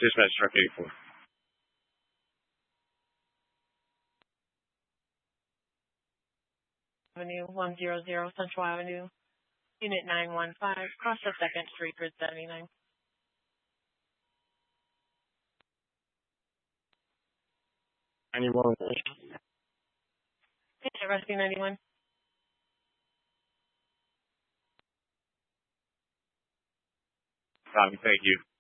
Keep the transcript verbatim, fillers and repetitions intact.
Dispatch truck eighty-four. Avenue one hundred Central Avenue, Unit nine one five, cross the second Street, Grid seventy-nine. ninety-one. Hey, Rescue ninety-one. Copy, thank you.